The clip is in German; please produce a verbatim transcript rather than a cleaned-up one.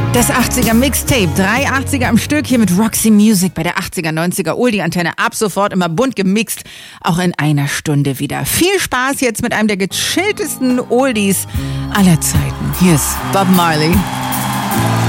Das achtziger Mixtape, drei achtziger im Stück hier mit Roxy Music bei der achtziger, neunziger Oldie-Antenne. Ab sofort immer bunt gemixt, auch in einer Stunde wieder. Viel Spaß jetzt mit einem der gechilltesten Oldies aller Zeiten. Hier ist Bob Marley.